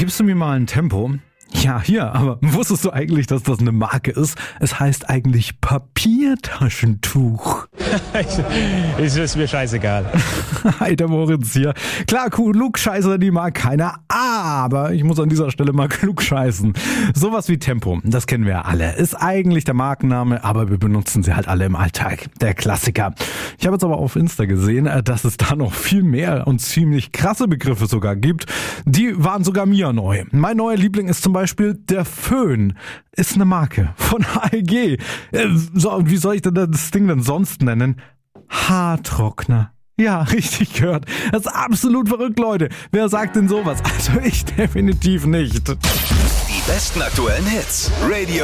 Gibst du mir mal ein Tempo? Ja, hier, aber wusstest du eigentlich, dass das eine Marke ist? Es heißt eigentlich Papiertaschentuch. Ist mir scheißegal. Hi, der Moritz hier. Klar, Klugscheißer, die mag keiner, aber ich muss an dieser Stelle mal klugscheißen. Sowas wie Tempo, das kennen wir ja alle. Ist eigentlich der Markenname, aber wir benutzen sie halt alle im Alltag. Der Klassiker. Ich habe jetzt aber auf Insta gesehen, dass es da noch viel mehr und ziemlich krasse Begriffe sogar gibt. Die waren sogar mir neu. Mein neuer Liebling ist zum Beispiel der Föhn. Ist eine Marke von AEG. Wie soll ich denn das Ding denn sonst nennen? Haartrockner. Ja, richtig gehört. Das ist absolut verrückt, Leute. Wer sagt denn sowas? Also ich definitiv nicht. Die besten aktuellen Hits. Radio